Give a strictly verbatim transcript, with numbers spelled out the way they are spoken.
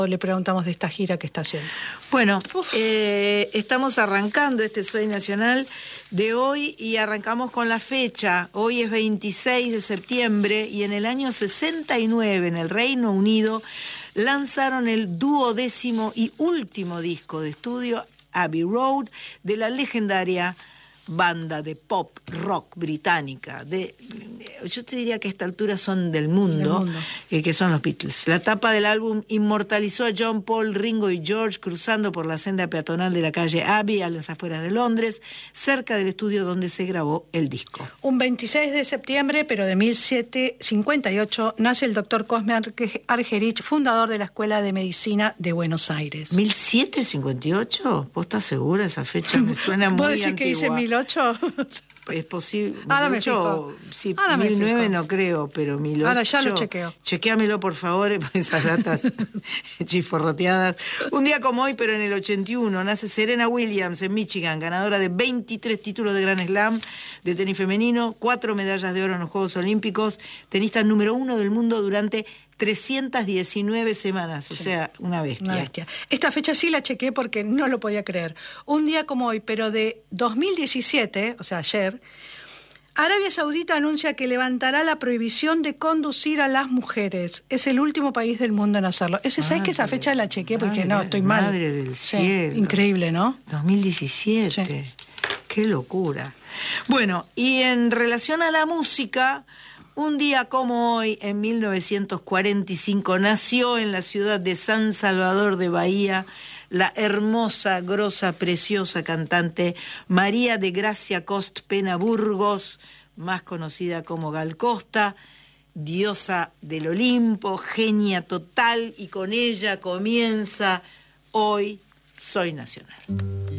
Le preguntamos de esta gira que está haciendo. Bueno, eh, estamos arrancando este Soy Nacional de hoy y arrancamos con la fecha. Hoy es veintiséis de septiembre y en el año sesenta y nueve en el Reino Unido lanzaron el duodécimo y último disco de estudio, Abbey Road, de la legendaria banda de pop rock británica. De, yo te diría que a esta altura son del mundo, del mundo. Eh, que son los Beatles. La tapa del álbum inmortalizó a John, Paul, Ringo y George cruzando por la senda peatonal de la calle Abbey a las afueras de Londres, cerca del estudio donde se grabó el disco. Un veintiséis de septiembre, pero de mil setecientos cincuenta y ocho, nace el doctor Cosme Argerich, fundador de la Escuela de Medicina de Buenos Aires. ¿mil setecientos cincuenta y ocho? ¿Vos estás segura? Esa fecha me suena muy ¿Vos decís antigua. Que dice mil ocho? Es posible. Ahora me fijo. Sí, Ahora mil nueve no creo, pero mil ocho. Ahora ya lo chequeo. Chequéamelo, por favor, esas datas chiforroteadas. Un día como hoy, pero en el ochenta y uno, nace Serena Williams en Michigan, ganadora de veintitrés títulos de Grand Slam de tenis femenino, cuatro medallas de oro en los Juegos Olímpicos, tenista número uno del mundo durante trescientas diecinueve semanas, o sí, sea, una bestia. Una bestia. Esta fecha sí la chequé porque no lo podía creer. Un día como hoy, pero de dos mil diecisiete, o sea, ayer, Arabia Saudita anuncia que levantará la prohibición de conducir a las mujeres. Es el último país del mundo en hacerlo. Ese, ¿sabes que esa fecha la chequé? Porque madre, no, estoy mal. Madre del sí, cielo. Increíble, ¿no? dos mil diecisiete. Sí. Qué locura. Bueno, y en relación a la música, un día como hoy, en mil novecientos cuarenta y cinco, nació en la ciudad de San Salvador de Bahía la hermosa, grosa, preciosa cantante María de Gracia Cost Pena Burgos, más conocida como Gal Costa, diosa del Olimpo, genia total, y con ella comienza Hoy Soy Nacional.